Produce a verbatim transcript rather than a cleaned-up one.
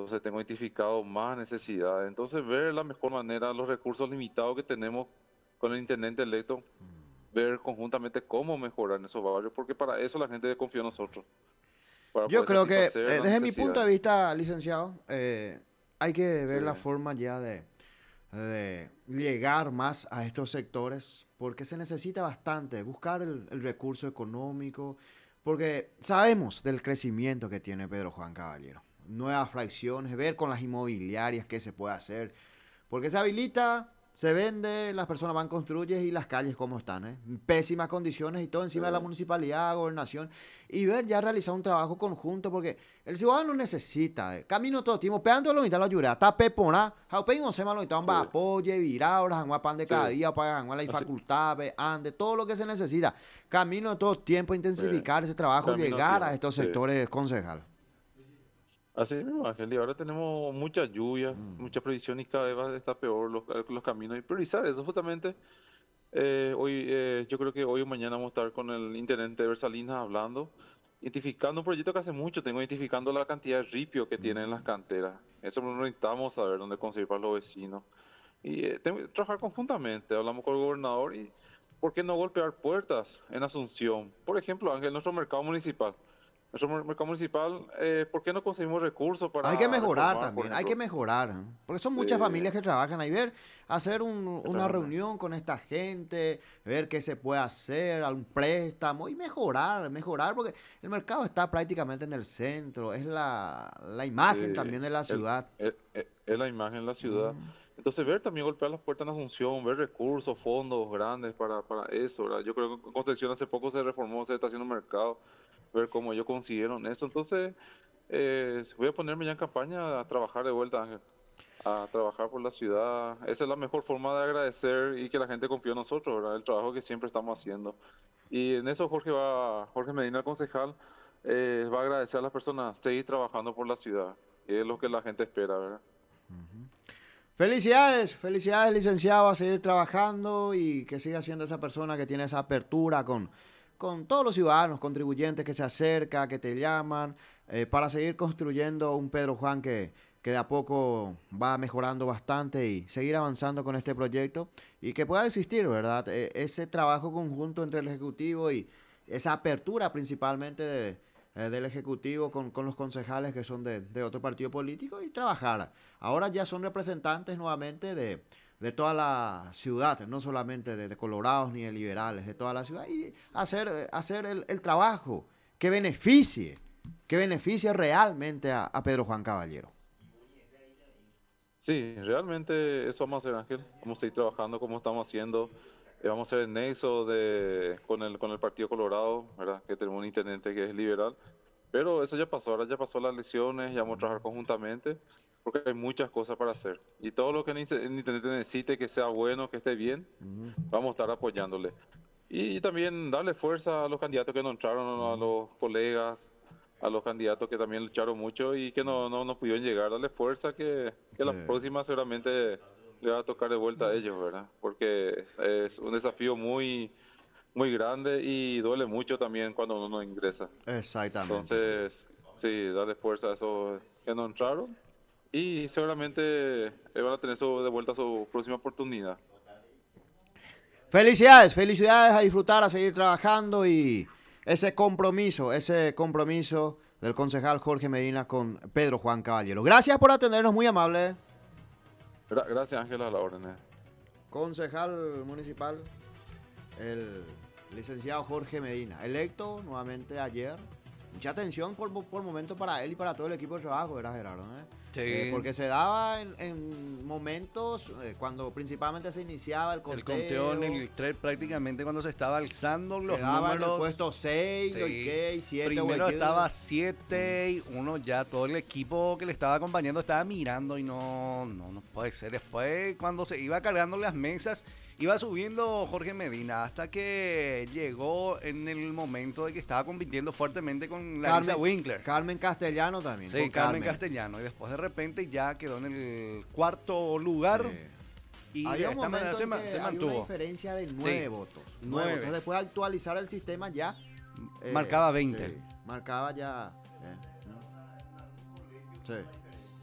entonces tengo identificado más necesidades. Entonces, ver la mejor manera, los recursos limitados que tenemos con el intendente electo, ver conjuntamente cómo mejorar en esos barrios, porque para eso la gente confía en nosotros, para Yo poder creo que, satisfacer eh, las desde mi punto de necesidades. vista, licenciado, eh, hay que Sí, ver la forma ya de, de llegar más a estos sectores, porque se necesita bastante buscar el, el recurso económico, porque sabemos del crecimiento que tiene Pedro Juan Caballero. Nuevas fracciones, ver con las inmobiliarias qué se puede hacer, porque se habilita, se vende, las personas van, construyen y las calles como están, ¿eh? Pésimas condiciones y todo sí, encima de la municipalidad, gobernación. Y ver ya realizar un trabajo conjunto, porque el ciudadano necesita, ¿eh? Camino todo el tiempo, pegando lo mitad la lluvia, está pepona, jaupe y se malo y sí, va apoye, viraura, jangua pan de sí. cada día, para jangua la Así, facultad, ande, todo lo que se necesita. Camino todo el tiempo, sí. intensificar ese trabajo, Camino a llegar a tierra, estos sí. sectores, concejal. Así mismo, Ángel, y ahora tenemos mucha lluvia, Mm. mucha previsión y cada vez va a estar peor los, los caminos. Y priorizar eso justamente. Eh, hoy, eh, yo creo que hoy o mañana vamos a estar con el intendente de Versalinas hablando, identificando un proyecto que hace mucho tengo, identificando la cantidad de ripio que tienen las canteras. Eso lo necesitamos saber dónde conseguir para los vecinos. Y eh, tengo que trabajar conjuntamente. Hablamos con el gobernador y ¿por qué no golpear puertas en Asunción? Por ejemplo, Ángel, nuestro mercado municipal. Nuestro mer- mercado municipal, eh, ¿por qué no conseguimos recursos Hay que para mejorar reformar, por también, hay que ejemplo? mejorar, ¿eh? Porque son muchas Eh, familias que trabajan ahí. Ver, hacer un- una exactamente. reunión con esta gente, ver qué se puede hacer, algún préstamo y mejorar, mejorar, porque el mercado está prácticamente en el centro, es la, la Sí, imagen también de la el- ciudad. el- el- es la imagen de la ciudad. Mm. Entonces, ver también golpear las puertas en Asunción, ver recursos, fondos grandes para, para eso, ¿verdad? Yo creo que Concepción hace poco se reformó, se está haciendo mercado, ver cómo ellos consiguieron eso. Entonces, eh, voy a ponerme ya en campaña a trabajar de vuelta, Ángel, a trabajar por la ciudad. Esa es la mejor forma de agradecer y que la gente confíe en nosotros, ¿verdad? El trabajo que siempre estamos haciendo. Y en eso Jorge va, Jorge Medina, el concejal, eh, va a agradecer a las personas seguir trabajando por la ciudad, que es lo que la gente espera, ¿verdad? Felicidades, felicidades, licenciado, a seguir trabajando y que siga siendo esa persona que tiene esa apertura con, con todos los ciudadanos, contribuyentes que se acercan, que te llaman, eh, para seguir construyendo un Pedro Juan que, que de a poco va mejorando bastante y seguir avanzando con este proyecto y que pueda existir, ¿verdad? Eh, ese trabajo conjunto entre el Ejecutivo y esa apertura principalmente de, eh, del Ejecutivo con, con los concejales que son de, de otro partido político y trabajar. Ahora ya son representantes nuevamente de, de toda la ciudad, no solamente de, de colorados ni de liberales, de toda la ciudad, y hacer, eh, hacer el, el trabajo que beneficie, que beneficie realmente a, a Pedro Juan Caballero. Sí, realmente eso vamos a hacer, Ángel. Vamos a seguir trabajando como estamos haciendo. Eh, vamos a hacer el nexo de, con el, con el Partido Colorado, ¿verdad? Que tenemos un intendente que es liberal. Pero eso ya pasó, ahora ya pasó las elecciones, ya vamos a trabajar conjuntamente, porque hay muchas cosas para hacer. Y todo lo que el ince- el intendente necesite, que sea bueno, que esté bien, Uh vamos a estar apoyándole. Y también darle fuerza a los candidatos que no entraron, a -huh. los colegas, a los candidatos que también lucharon mucho y que no, no, no pudieron llegar. Darle fuerza que, que Sí. la próxima seguramente le va a tocar de vuelta a ellos, ¿verdad? Porque es un desafío muy, muy grande y duele mucho también cuando uno no ingresa. Exactamente. Entonces, sí, darle fuerza a esos que no entraron y seguramente eh, van a tener su, de vuelta su próxima oportunidad. Felicidades, felicidades a disfrutar, a seguir trabajando y ese compromiso, ese compromiso del concejal Jorge Medina con Pedro Juan Caballero. Gracias por atendernos, muy amable. Gra- Gracias, Ángela, a la orden. eh. Concejal municipal, el licenciado Jorge Medina, electo nuevamente ayer. Mucha atención por, por momento para él y para todo el equipo de trabajo, ¿verdad, Gerardo? ¿Eh? Eh, Sí, porque se daba en, en momentos eh, cuando principalmente se iniciaba el el conteo en conteo, el tres prácticamente cuando se estaba alzando los quedaba en el números. puesto seis, Sí. siete, Primero estaba siete y uno ya todo el equipo que le estaba acompañando estaba mirando y no, no, no puede ser. Después cuando se iba cargando las mesas, iba subiendo Jorge Medina hasta que llegó en el momento de que estaba compitiendo fuertemente con Larissa Carmen, Winkler. Carmen Castellano también. Sí, con Carmen Castellano. Y después de repente ya quedó en el cuarto lugar. Sí. Y Había de un esta manera momento se, en ma- que se había una mantuvo. diferencia de nueve Sí, votos. Nueve nueve. votos. Después de actualizar el sistema ya... eh, Marcaba veinte. sí, marcaba ya... eh, ¿no? Sí.